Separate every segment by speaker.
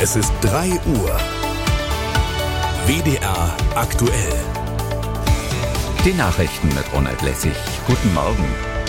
Speaker 1: Es ist 3 Uhr. WDR aktuell.
Speaker 2: Die Nachrichten mit Ronald Lessig. Guten Morgen.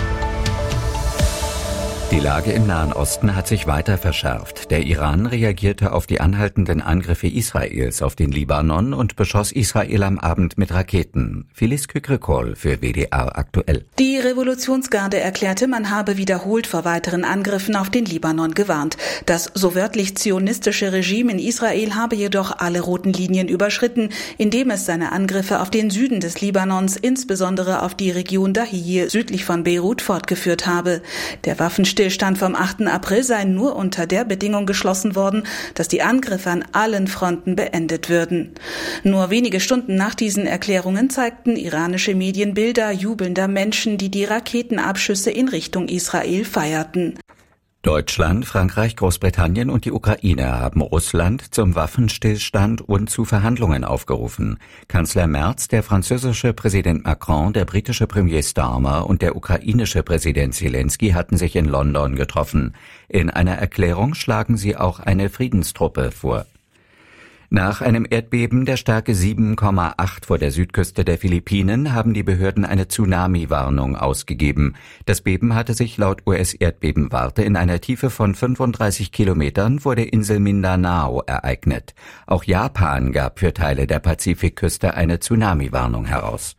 Speaker 2: Die Lage im Nahen Osten hat sich weiter verschärft. Der Iran reagierte auf die anhaltenden Angriffe Israels auf den Libanon und beschoss Israel am Abend mit Raketen. Phyllis Kükrikol für WDR aktuell.
Speaker 3: Die Revolutionsgarde erklärte, man habe wiederholt vor weiteren Angriffen auf den Libanon gewarnt. Das so wörtlich zionistische Regime in Israel habe jedoch alle roten Linien überschritten, indem es seine Angriffe auf den Süden des Libanons, insbesondere auf die Region Dahiyeh südlich von Beirut, fortgeführt habe. Der Waffenstillstand vom 8. April sei nur unter der Bedingung geschlossen worden, dass die Angriffe an allen Fronten beendet würden. Nur wenige Stunden nach diesen Erklärungen zeigten iranische Medien Bilder jubelnder Menschen, die die Raketenabschüsse in Richtung Israel feierten.
Speaker 2: Deutschland, Frankreich, Großbritannien und die Ukraine haben Russland zum Waffenstillstand und zu Verhandlungen aufgerufen. Kanzler Merz, der französische Präsident Macron, der britische Premier Starmer und der ukrainische Präsident Zelensky hatten sich in London getroffen. In einer Erklärung schlagen sie auch eine Friedenstruppe vor. Nach einem Erdbeben der Stärke 7,8 vor der Südküste der Philippinen haben die Behörden eine Tsunami-Warnung ausgegeben. Das Beben hatte sich laut US-Erdbebenwarte in einer Tiefe von 35 Kilometern vor der Insel Mindanao ereignet. Auch Japan gab für Teile der Pazifikküste eine Tsunami-Warnung heraus.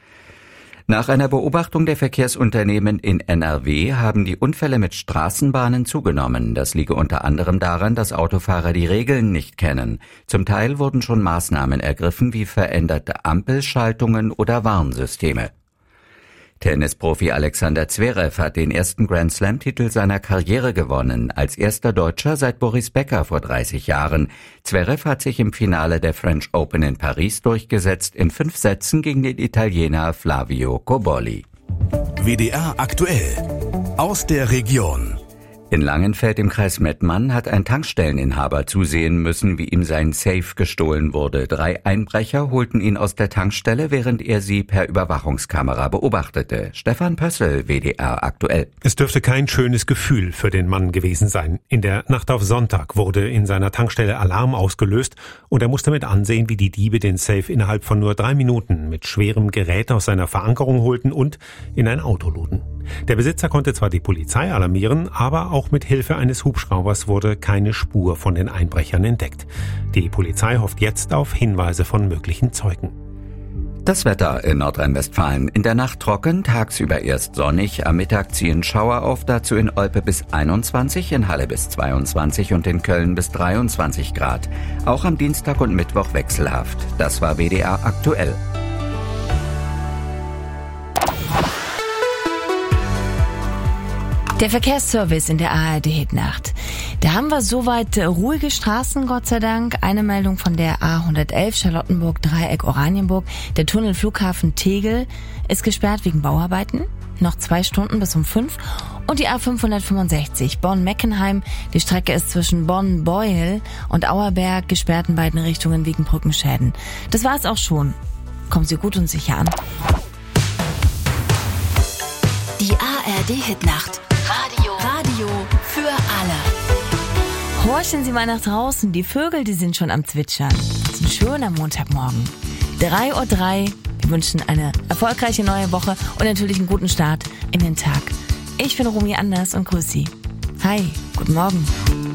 Speaker 2: Nach einer Beobachtung der Verkehrsunternehmen in NRW haben die Unfälle mit Straßenbahnen zugenommen. Das liege unter anderem daran, dass Autofahrer die Regeln nicht kennen. Zum Teil wurden schon Maßnahmen ergriffen wie veränderte Ampelschaltungen oder Warnsysteme. Tennisprofi Alexander Zverev hat den ersten Grand-Slam-Titel seiner Karriere gewonnen, als erster Deutscher seit Boris Becker vor 30 Jahren. Zverev hat sich im Finale der French Open in Paris durchgesetzt, in 5 Sätzen gegen den Italiener Flavio Cobolli.
Speaker 1: WDR aktuell. Aus der Region.
Speaker 2: In Langenfeld im Kreis Mettmann hat ein Tankstelleninhaber zusehen müssen, wie ihm sein Safe gestohlen wurde. 3 Einbrecher holten ihn aus der Tankstelle, während er sie per Überwachungskamera beobachtete. Stefan Pössl, WDR aktuell.
Speaker 4: Es dürfte kein schönes Gefühl für den Mann gewesen sein. In der Nacht auf Sonntag wurde in seiner Tankstelle Alarm ausgelöst und er musste mit ansehen, wie die Diebe den Safe innerhalb von nur 3 Minuten mit schwerem Gerät aus seiner Verankerung holten und in ein Auto luden. Der Besitzer konnte zwar die Polizei alarmieren, aber auch mit Hilfe eines Hubschraubers wurde keine Spur von den Einbrechern entdeckt. Die Polizei hofft jetzt auf Hinweise von möglichen Zeugen.
Speaker 2: Das Wetter in Nordrhein-Westfalen. In der Nacht trocken, tagsüber erst sonnig, am Mittag ziehen Schauer auf, dazu in Olpe bis 21, in Halle bis 22 und in Köln bis 23 Grad. Auch am Dienstag und Mittwoch wechselhaft. Das war WDR aktuell.
Speaker 5: Der Verkehrsservice in der ARD-Hitnacht. Da haben wir soweit ruhige Straßen, Gott sei Dank. Eine Meldung von der A111 Charlottenburg, Dreieck Oranienburg. Der Tunnel Flughafen Tegel ist gesperrt wegen Bauarbeiten. Noch 2 Stunden bis um 5. Und die A565 Bonn-Meckenheim. Die Strecke ist zwischen Bonn-Beuel und Auerberg gesperrt in beiden Richtungen wegen Brückenschäden. Das war's auch schon. Kommen Sie gut und sicher an.
Speaker 6: Die ARD-Hitnacht. Radio für alle.
Speaker 5: Horchen Sie mal nach draußen, die Vögel, die sind schon am Zwitschern. Es ist ein schöner Montagmorgen. 3:03 Uhr. Wir wünschen eine erfolgreiche neue Woche und natürlich einen guten Start in den Tag. Ich bin Romy Anders und grüße Sie. Hi, guten Morgen.